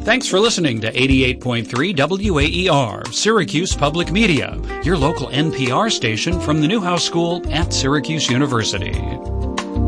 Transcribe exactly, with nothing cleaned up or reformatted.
Thanks for listening to eighty-eight point three W A E R, Syracuse Public Media, your local N P R station from the Newhouse School at Syracuse University.